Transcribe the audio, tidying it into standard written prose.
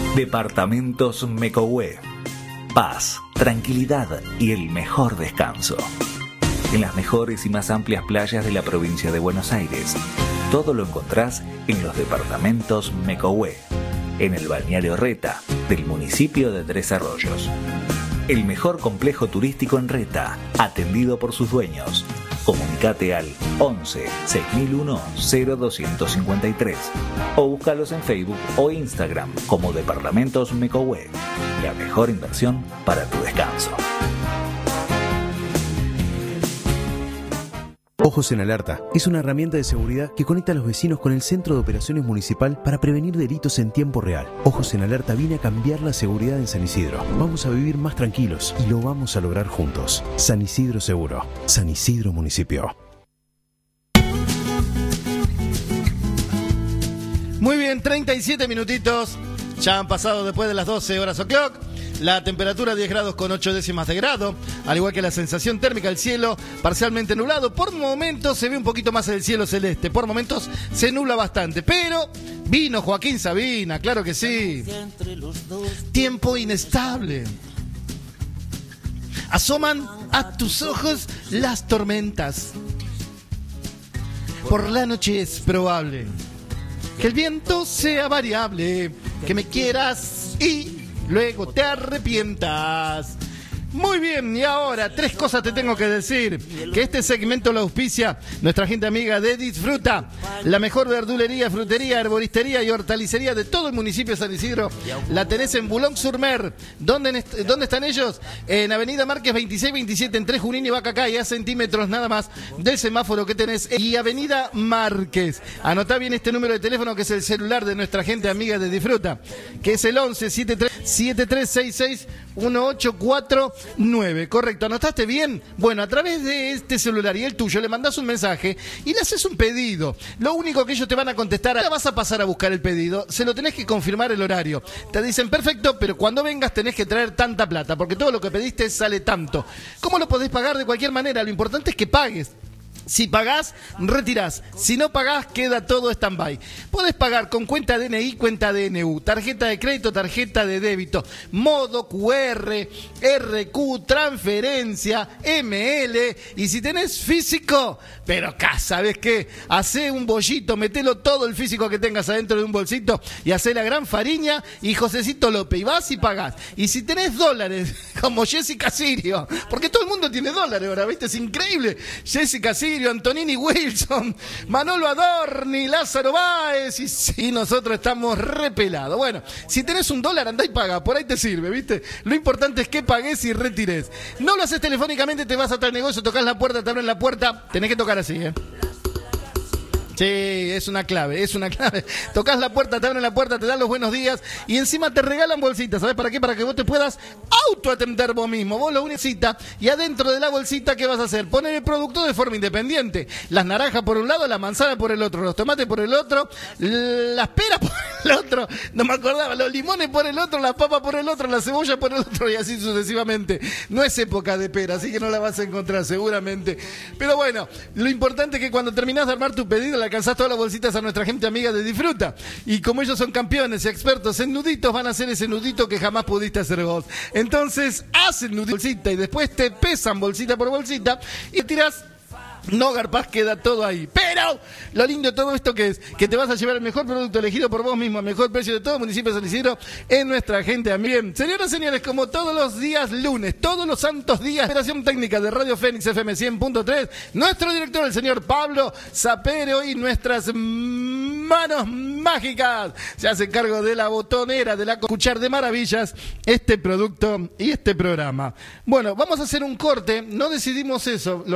Departamentos Mecohue. Paz, tranquilidad y el mejor descanso. En las mejores y más amplias playas de la provincia de Buenos Aires. Todo lo encontrás en los departamentos Mecohue, en el balneario Reta, del municipio de Tres Arroyos. El mejor complejo turístico en Reta, atendido por sus dueños. Comunicate al 11 6001 0253 o búscalos en Facebook o Instagram como Departamentos Mecohue. La mejor inversión para tu descanso. Ojos en Alerta es una herramienta de seguridad que conecta a los vecinos con el Centro de Operaciones Municipal para prevenir delitos en tiempo real. Ojos en Alerta viene a cambiar la seguridad en San Isidro. Vamos a vivir más tranquilos y lo vamos a lograr juntos. San Isidro Seguro. San Isidro Municipio. Muy bien, 37 minutitos. Ya han pasado después de las 12 horas o'clock. La temperatura 10 grados con 8 décimas de grado, al igual que la sensación térmica, el cielo parcialmente nublado. Por momentos se ve un poquito más el cielo celeste, por momentos se nubla bastante, pero vino Joaquín Sabina, claro que sí. Tiempo inestable. Asoman a tus ojos las tormentas. Por la noche es probable que el viento sea variable, que me quieras y luego te arrepientas. Muy bien, y ahora 3 cosas te tengo que decir. Que este segmento lo auspicia nuestra gente amiga de Disfruta, la mejor verdulería, frutería, herboristería y hortalicería de todo el municipio de San Isidro. La tenés en Boulogne-sur-Mer. ¿Dónde están ellos? En Avenida Márquez 2627, entre Junín y Bacacay, a centímetros nada más del semáforo que tenés. Y Avenida Márquez. Anotá bien este número de teléfono, que es el celular de nuestra gente amiga de Disfruta, que es el 11 7366 1849. Correcto, ¿anotaste bien? Bueno, a través de este celular y el tuyo le mandás un mensaje y le haces un pedido. Lo único que ellos te van a contestar, ahora vas a pasar a buscar el pedido, se lo tenés que confirmar el horario. Te dicen, perfecto, pero cuando vengas tenés que traer tanta plata, porque todo lo que pediste sale tanto. ¿Cómo lo podés pagar? De cualquier manera, lo importante es que pagues. Si pagás, retirás. Si no pagás, queda todo stand-by. Podés pagar con cuenta DNI, cuenta DNU, tarjeta de crédito, tarjeta de débito, modo QR, RQ, transferencia, ML. Y si tenés físico, pero acá, ¿sabés qué? Hacé un bollito, metelo todo el físico que tengas adentro de un bolsito y hacé la gran Fariña y Josecito López. Y vas y pagás. Y si tenés dólares, como Jessica Sirio, porque todo el mundo tiene dólares ahora, ¿viste? Es increíble. Jessica Sirio, Antonini Wilson, Manolo Adorni, Lázaro Báez y nosotros estamos repelados. Bueno, si tenés $1, andá y paga, por ahí te sirve, ¿viste? Lo importante es que pagues y retires. No lo haces telefónicamente, te vas a tal negocio, tocas la puerta, te abren la puerta, tenés que tocar así, ¿eh? Sí, es una clave, es una clave. Tocas la puerta, te abren la puerta, te dan los buenos días y encima te regalan bolsitas. ¿Sabes para qué? Para que vos te puedas autoatender vos mismo. Vos lo necesitas y adentro de la bolsita, ¿qué vas a hacer? Poner el producto de forma independiente. Las naranjas por un lado, la manzana por el otro, los tomates por el otro, las peras por el otro, no me acordaba, los limones por el otro, la papa por el otro, la cebolla por el otro y así sucesivamente. No es época de pera, así que no la vas a encontrar seguramente. Pero bueno, lo importante es que cuando terminás de armar tu pedido, le alcanzás todas las bolsitas a nuestra gente amiga de Disfruta. Y como ellos son campeones y expertos en nuditos, van a hacer ese nudito que jamás pudiste hacer vos. Entonces, hacen nudito bolsita y después te pesan bolsita por bolsita y tirás. No garpás, queda todo ahí. Pero lo lindo de todo esto que es que te vas a llevar el mejor producto elegido por vos mismo, el mejor precio de todo el municipio de San Isidro en nuestra gente también. Señoras y señores, como todos los días lunes, todos los santos días, operación técnica de Radio Fénix FM 100.3, nuestro director, el señor Pablo Zapero, y nuestras manos mágicas se hace cargo de la botonera, de la escuchar de maravillas este producto y este programa. Bueno, vamos a hacer un corte, no decidimos eso.